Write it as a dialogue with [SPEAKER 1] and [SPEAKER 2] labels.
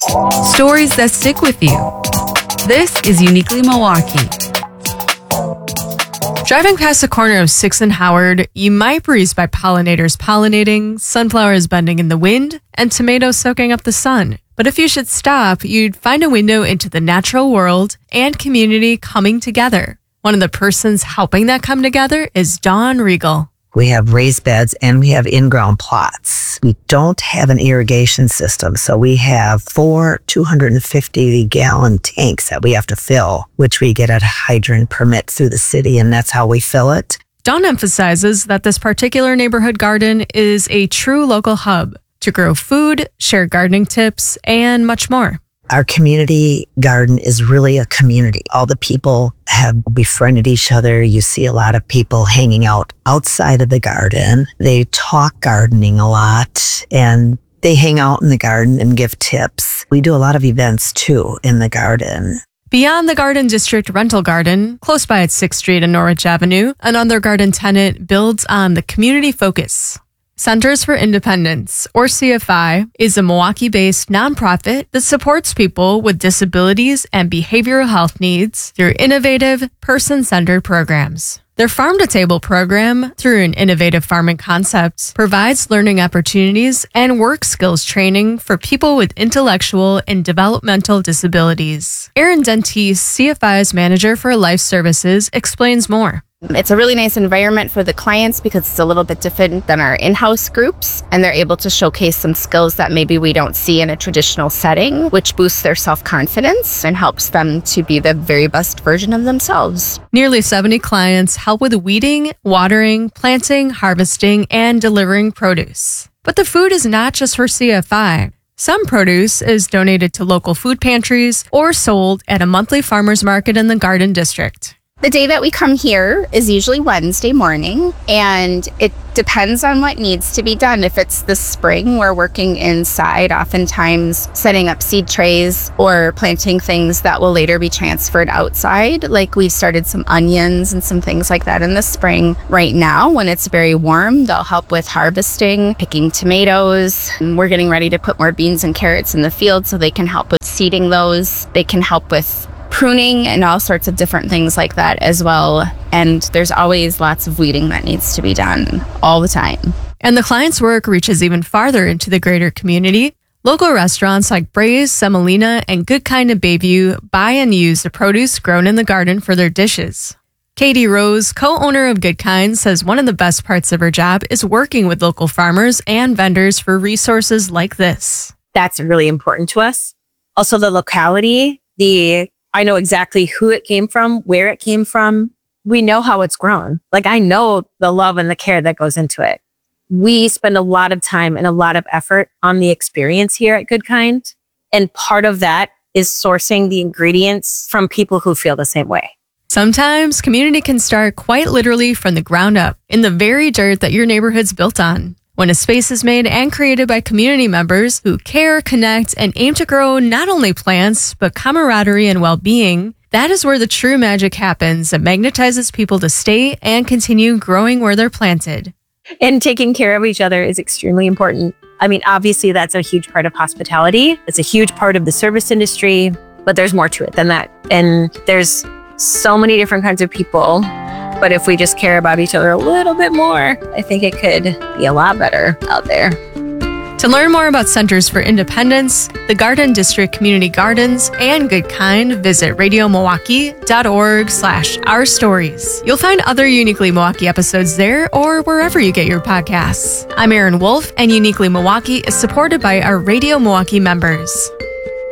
[SPEAKER 1] Stories that stick with you. This is Uniquely Milwaukee.
[SPEAKER 2] Driving past the corner of 6th and Howard, you might breeze by pollinators pollinating, sunflowers bending in the wind, and tomatoes soaking up the sun. But if you should stop, you'd find a window into the natural world and community coming together. One of the persons helping that come together is Dawn Regal.
[SPEAKER 3] We have raised beds and we have in-ground plots. We don't have an irrigation system, so we have 4 250-gallon tanks that we have to fill, which we get a hydrant permit through the city, and that's how we fill it.
[SPEAKER 2] Dawn emphasizes that this particular neighborhood garden is a true local hub to grow food, share gardening tips, and much more.
[SPEAKER 3] Our community garden is really a community. All the people have befriended each other. You see a lot of people hanging out outside of the garden. They talk gardening a lot, and they hang out in the garden and give tips. We do a lot of events too in the garden.
[SPEAKER 2] Beyond the Garden District Rental Garden, close by at 6th Street and Norwich Avenue, another garden tenant builds on the community focus. Centers for Independence, or CFI, is a Milwaukee-based nonprofit that supports people with disabilities and behavioral health needs through innovative, person-centered programs. Their Farm to Table program, through an innovative farming concept, provides learning opportunities and work skills training for people with intellectual and developmental disabilities. Erin Dentise, CFI's manager for life services, explains more.
[SPEAKER 4] It's a really nice environment for the clients because it's a little bit different than our in-house groups, and they're able to showcase some skills that maybe we don't see in a traditional setting, which boosts their self-confidence and helps them to be the very best version of themselves.
[SPEAKER 2] Nearly 70 clients help with weeding, watering, planting, harvesting, and delivering produce. But the food is not just for CFI. Some produce is donated to local food pantries or sold at a monthly farmers market in the Garden District.
[SPEAKER 4] The day that we come here is usually Wednesday morning, and it depends on what needs to be done. If it's the spring, we're working inside, oftentimes setting up seed trays or planting things that will later be transferred outside. Like we've started some onions and some things like that in the spring. Right now, when it's very warm, they'll help with harvesting, picking tomatoes. And we're getting ready to put more beans and carrots in the field so they can help with seeding those. They can help with pruning and all sorts of different things like that as well. And there's always lots of weeding that needs to be done all the time.
[SPEAKER 2] And the client's work reaches even farther into the greater community. Local restaurants like Bray's, Semolina, and Good Kind of Bayview buy and use the produce grown in the garden for their dishes. Katie Rose, co-owner of Good Kind, says one of the best parts of her job is working with local farmers and vendors for resources like this.
[SPEAKER 5] That's really important to us. Also, the locality, I know exactly who it came from, where it came from. We know how it's grown. Like, I know the love and the care that goes into it. We spend a lot of time and a lot of effort on the experience here at Good Kind. And part of that is sourcing the ingredients from people who feel the same way.
[SPEAKER 2] Sometimes community can start quite literally from the ground up, in the very dirt that your neighborhood's built on. When a space is made and created by community members who care, connect, and aim to grow not only plants, but camaraderie and well-being, that is where the true magic happens that magnetizes people to stay and continue growing where they're planted.
[SPEAKER 5] And taking care of each other is extremely important. I mean, obviously, that's a huge part of hospitality. It's a huge part of the service industry, but there's more to it than that. And there's so many different kinds of people. But if we just care about each other a little bit more, I think it could be a lot better out there.
[SPEAKER 2] To learn more about Centers for Independence, the Garden District Community Gardens, and Good Kind, visit radiomilwaukee.org/ourstories. You'll find other Uniquely Milwaukee episodes there or wherever you get your podcasts. I'm Erin Wolf, and Uniquely Milwaukee is supported by our Radio Milwaukee members.